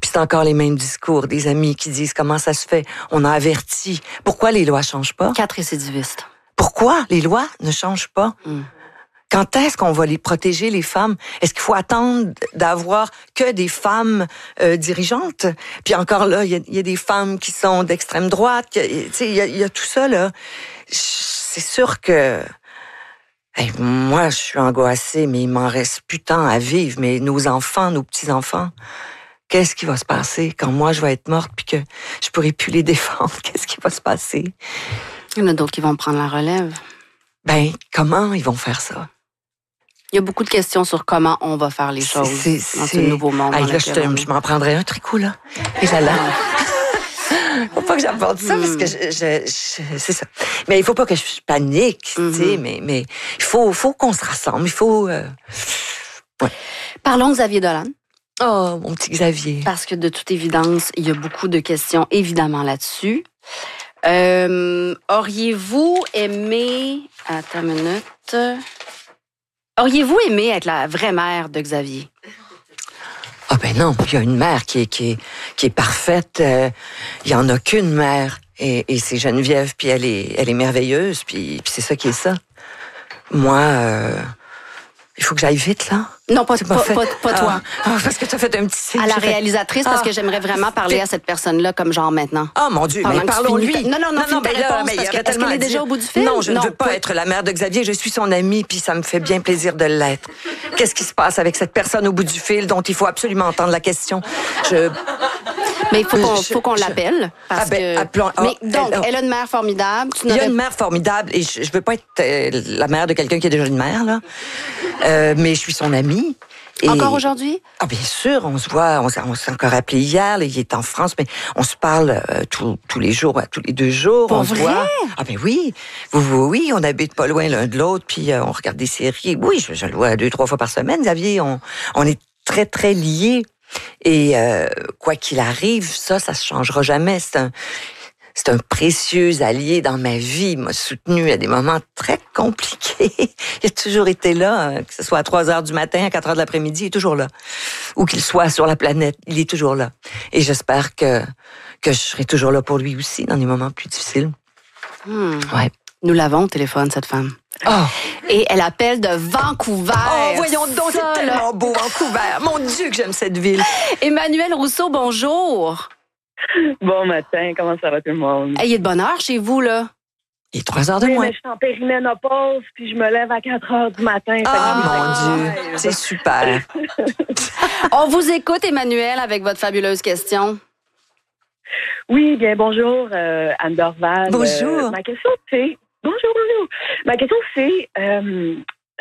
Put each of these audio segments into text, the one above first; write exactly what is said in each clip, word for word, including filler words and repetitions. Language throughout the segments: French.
Puis c'est encore les mêmes discours, des amis qui disent comment ça se fait, on a averti. Pourquoi les lois changent pas? Quatre récidivistes. Pourquoi les lois ne changent pas? Mm. Quand est-ce qu'on va les protéger, les femmes? Est-ce qu'il faut attendre d'avoir que des femmes euh, dirigeantes? Puis encore là, il y, y a des femmes qui sont d'extrême droite. Tu sais, il y, y a tout ça, là. C'est sûr que... Hey, moi, je suis angoissée, mais il m'en reste plus tant à vivre. Mais nos enfants, nos petits-enfants, qu'est-ce qui va se passer quand moi, je vais être morte puis que je pourrai plus les défendre? Qu'est-ce qui va se passer? Il y en a d'autres qui vont prendre la relève. Ben, comment ils vont faire ça? Il y a beaucoup de questions sur comment on va faire les choses c'est, c'est, dans ce nouveau monde. Hey, là, je, te, je m'en prendrais un tricot, là. Et là, là. Faut pas que j'apporte ça, mm. parce que je, je, je, c'est ça. Mais il faut pas que je panique, mm-hmm. tu sais, mais, mais il faut, faut qu'on se rassemble, il faut... Euh... Ouais. Parlons de Xavier Dolan. Oh, mon petit Xavier. Parce que de toute évidence, il y a beaucoup de questions, évidemment, là-dessus. Euh, auriez-vous aimé... Attends une minute... Auriez-vous aimé être la vraie mère de Xavier? Ah ben non, il y a une mère qui est, qui est, qui est parfaite. Euh, il y en a qu'une mère. Et, et c'est Geneviève, puis elle est, elle est merveilleuse, puis, puis c'est ça qui est ça. Moi, euh, il faut que j'aille vite, là. Non, pas, pas, pas, pas toi. Ah, parce que tu as fait un petit signe. À la réalisatrice, fait... parce que j'aimerais vraiment parler à cette personne-là comme genre maintenant. Ah, oh, mon Dieu, mais parlons-lui. Non, non, non, non, non, mais là, mais est-ce qu'elle est déjà au bout du fil? Non, je ne veux pas être la mère de Xavier. Je suis son amie, puis ça me fait bien plaisir de l'être. Qu'est-ce qui se passe avec cette personne au bout du fil dont il faut absolument entendre la question? Je... Mais il faut qu'on, faut qu'on l'appelle. Parce ah ben, que... appelons... Mais donc, elle, elle a une mère formidable. Il y a une mère formidable, et je, je veux pas être euh, la mère de quelqu'un qui a déjà une mère, là. Euh, mais je suis son amie. Et... Encore aujourd'hui? Ah bien sûr, on se voit, on, on s'est encore appelé hier, là, il est en France, mais on se parle euh, tous, tous les jours, tous les deux jours. Pour on vrai? se voit. Ah ben oui, vous, vous, oui, on habite pas loin l'un de l'autre, puis euh, on regarde des séries. Oui, je, je le vois deux, trois fois par semaine, Xavier. On, on est très, très liés. Et euh, quoi qu'il arrive, ça, ça se changera jamais. C'est un... C'est un précieux allié dans ma vie. Il m'a soutenu à des moments très compliqués. Il a toujours été là, que ce soit à trois heures du matin, à quatre heures de l'après-midi, il est toujours là. Ou qu'il soit sur la planète, il est toujours là. Et j'espère que, que je serai toujours là pour lui aussi dans les moments plus difficiles. Hmm. Ouais. Nous l'avons au téléphone, cette femme. Oh. Et elle appelle de Vancouver. Oh, voyons donc, ça, c'est tellement beau, Vancouver. Mon Dieu, que j'aime cette ville. Emmanuel Rousseau, bonjour. Bon matin, comment ça va tout le monde? Il est de bonne heure chez vous, là? Il est trois heures de oui, moins. Mais je suis en périménopause, puis je me lève à quatre heures du matin. Ah, mon Dieu, c'est super. On vous écoute, Emmanuel, avec votre fabuleuse question. Oui, bien bonjour, euh, Anne Dorval. Bonjour. Euh, ma question, c'est... Bonjour, bonjour. Ma question, c'est... Euh,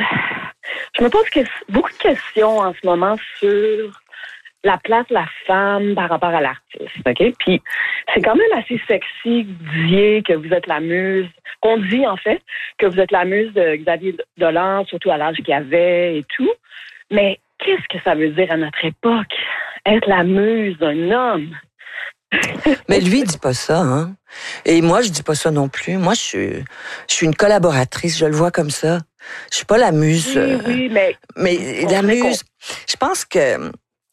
je me pose que... beaucoup de questions en ce moment sur... la place de la femme par rapport à l'artiste, OK? Puis c'est quand même assez sexy que vous disiez que vous êtes la muse, qu'on dit en fait que vous êtes la muse de Xavier Dolan, surtout à l'âge qu'il avait et tout. Mais qu'est-ce que ça veut dire à notre époque, être la muse d'un homme? Mais lui, il dit pas ça, hein? Et moi, je dis pas ça non plus. Moi, je suis, je suis une collaboratrice, je le vois comme ça. Je suis pas la muse. Oui, oui, mais... Mais la muse, je pense que...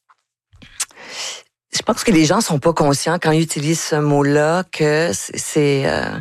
Je pense que les gens sont pas conscients quand ils utilisent ce mot-là que c'est c'est, euh,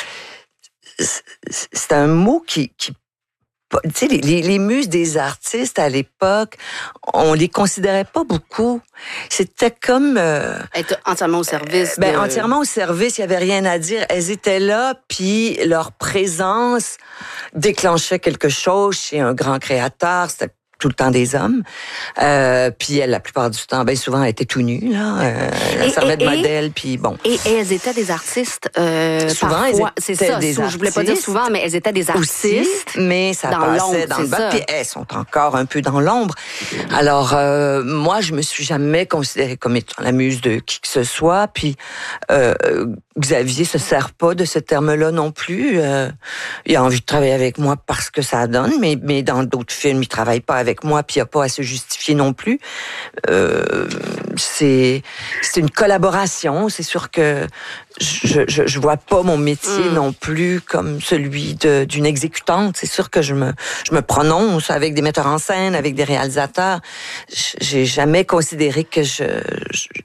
c'est un mot qui, qui tu sais, les, les, les muses des artistes à l'époque, on les considérait pas beaucoup. C'était comme euh, être entièrement au service. Ben de... entièrement au service, il y avait rien à dire. Elles étaient là, puis leur présence déclenchait quelque chose chez un grand créateur. C'était tout le temps des hommes. Euh, puis elle, la plupart du temps, bien souvent, elle était tout nue, là. Euh, elle servait de modèle, puis bon. Et, et elles étaient des artistes, euh, souvent, parfois. Elles c'est ça, des je voulais pas dire souvent, mais elles étaient des artistes. Aussi, mais ça dans passait dans le bas, puis elles sont encore un peu dans l'ombre. Alors, euh, moi, je me suis jamais considérée comme étant la muse de qui que ce soit, puis euh, Xavier se sert pas de ce terme-là non plus. Euh, il a envie de travailler avec moi parce que ça donne, mais, mais dans d'autres films, il travaille pas avec moi, puis il a pas à se justifier non plus. Euh, c'est, c'est une collaboration. C'est sûr que je, je, je vois pas mon métier mm. non plus comme celui de, d'une exécutante. C'est sûr que je me, je me prononce avec des metteurs en scène, avec des réalisateurs. J'ai jamais considéré que je, je